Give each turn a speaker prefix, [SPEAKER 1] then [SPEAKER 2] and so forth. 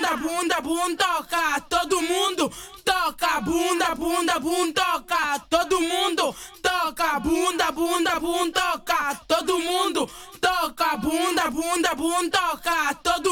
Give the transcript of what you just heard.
[SPEAKER 1] bunda, bum, toca. Todo mundo toca, bunda, bunda, bum, toca. Todo mundo toca, bunda, bunda, bum, toca. Todo mundo toca, bunda, bunda, bum, toca. Todo